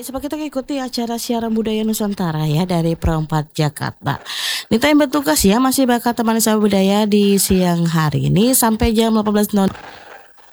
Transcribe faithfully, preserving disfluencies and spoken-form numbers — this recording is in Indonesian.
Sepak kita ikuti acara siaran budaya Nusantara ya dari Pro empat Jakarta. Nita yang bertugas ya masih bakal temani sama budaya di siang hari ini sampai jam delapan belas nol nol.